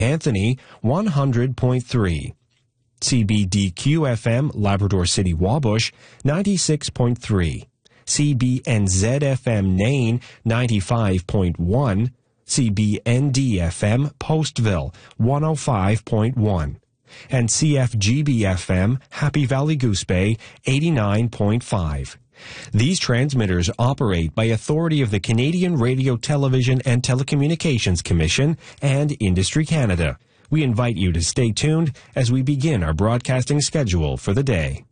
Anthony 100.3. CBDQ-FM Labrador City Wabush 96.3. CBNZ-FM Nain 95.1. CBND-FM Postville 105.1. And CFGB-FM Happy Valley Goose Bay 89.5. These transmitters operate by authority of the Canadian Radio, Television and Telecommunications Commission and Industry Canada. We invite you to stay tuned as we begin our broadcasting schedule for the day.